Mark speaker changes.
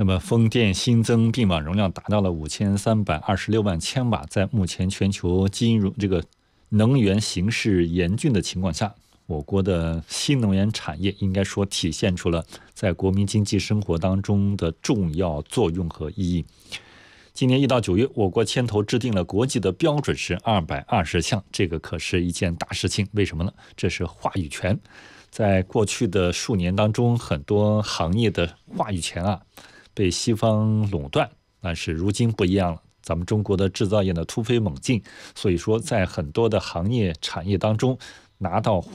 Speaker 1: 那么风电新增并网容量达到了5326万千瓦，在目前全球能源形势严峻的情况下，我国的新能源产业应该说体现出了在国民经济生活当中的重要作用和意义。今年1到9月，我国牵头制定了国际的标准是220项，这个可是一件大事情。为什么呢？这是话语权。在过去的数年当中，很多行业的话语权被西方垄断，但是如今不一样了。咱们中国的制造业呢突飞猛进，所以说在很多的行业产业当中拿到